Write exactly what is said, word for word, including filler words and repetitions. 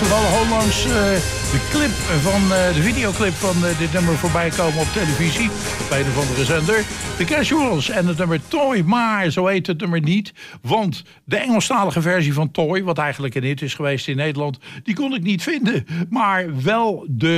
toevallig onlangs uh, de clip van uh, de videoclip van uh, dit nummer voorbij komen op televisie. Op een of andere zender. The Casuals en het nummer Toy. Maar zo heet het nummer niet. Want de Engelstalige versie van Toy, wat eigenlijk een hit is geweest in Nederland, die kon ik niet vinden. Maar wel de